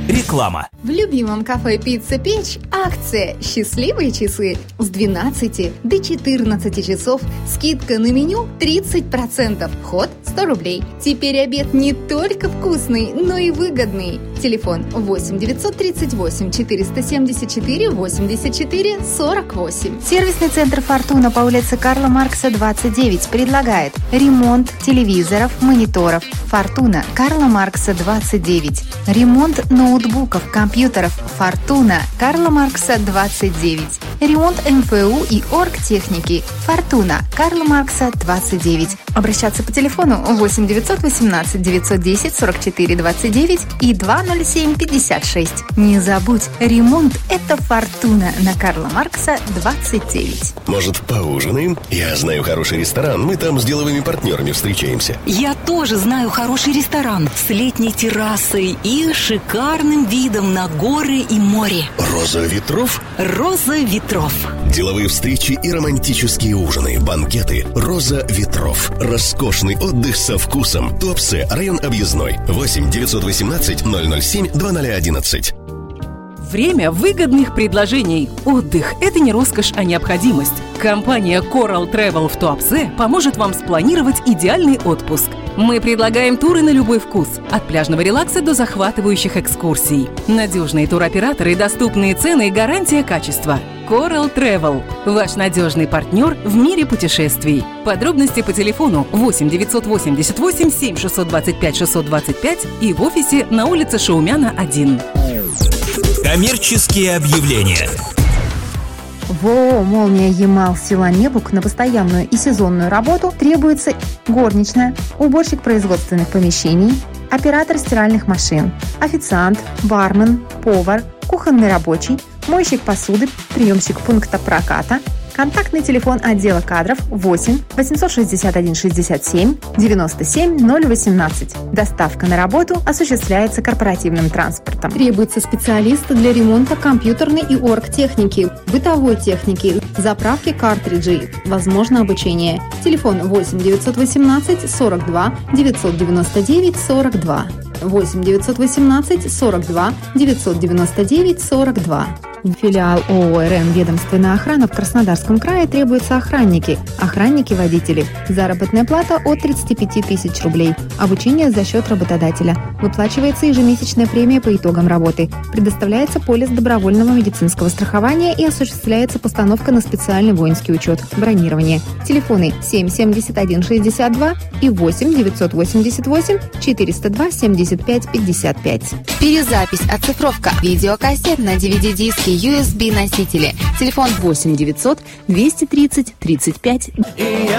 Реклама. В любимом кафе «Пицца Печь» акция «Счастливые часы» с 12 до 14 часов. Скидка на меню 30%. Вход 100 рублей. Теперь обед не только вкусный, но и выгодный. Телефон 8 938 474 84 48. Сервисный центр «Фортуна» по улице Карла Маркса, 29 предлагает ремонт телевизоров, мониторов. «Фортуна», Карла Маркса, 29. Ремонт ноутбуков, компьютеров. «Фортуна», Карла Маркса, 29. Ремонт МФУ и оргтехники. «Фортуна», Карла Маркса, 29. Обращаться по телефону 8 918 910 44 29 и 207 56. Не забудь, ремонт – это «Фортуна» на Карла Маркса, 29. Может, поужинаем? Я знаю хороший ресторан, мы там с деловыми партнерами встречаемся. Я тоже знаю хороший ресторан с летней террасой и шикарным видом на горы и море. «Роза ветров»? «Роза ветров». Деловые встречи и романтические ужины, банкеты. «Роза ветров». Роскошный отдых со вкусом. Туапсе, район Объездной. 8 918 007 2011. Время выгодных предложений. Отдых – это не роскошь, а необходимость. Компания Coral Travel в Туапсе поможет вам спланировать идеальный отпуск. Мы предлагаем туры на любой вкус, от пляжного релакса до захватывающих экскурсий. Надежные туроператоры, доступные цены и гарантия качества. Coral Travel – ваш надежный партнер в мире путешествий. Подробности по телефону 8 988 7 625 625 и в офисе на улице Шаумяна, 1. Коммерческие объявления. В ООО «Молния Ямал» села Небук на постоянную и сезонную работу требуется горничная, уборщик производственных помещений, оператор стиральных машин, официант, бармен, повар, кухонный рабочий, мойщик посуды, приемщик пункта проката. Контактный телефон отдела кадров 8 861 67 97 018. Доставка на работу осуществляется корпоративным транспортом. Требуется специалисты для ремонта компьютерной и оргтехники, бытовой техники, заправки картриджей. Возможно обучение. Телефон 8 918 42 999 42. 8 918 42 999 42. Филиал ООО «РМ Ведомственная охрана» в Краснодарском крае требуются охранники-водители. Заработная плата от 35 тысяч рублей. Обучение за счет работодателя. Выплачивается ежемесячная премия по итогам работы. Предоставляется полис добровольного медицинского страхования и осуществляется постановка на специальный воинский учет. Бронирование. Телефоны 771 62 и 8 988 402 75 55. Перезапись, оцифровка, видеокассет на DVD-диски, USB-носители. Телефон 8 900 230 35.